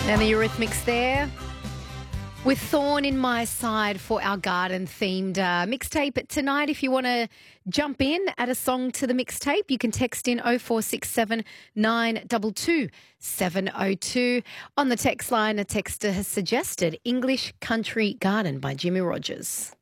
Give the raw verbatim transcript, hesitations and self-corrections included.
And the Eurythmics there with Thorn in My Side for our garden-themed uh, mixtape tonight. If you want to jump in, add a song to the mixtape, you can text in oh four six seven, nine two two, seven oh two. On the text line, a texter has suggested English Country Garden by Jimmy Rogers.